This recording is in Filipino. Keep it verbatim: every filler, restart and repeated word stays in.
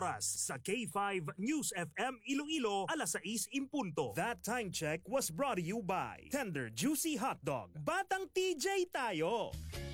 oras sa K five News F M Iloilo, alas sais impunto. That time check was brought to you by Tender Juicy Hotdog. Batang T J tayo!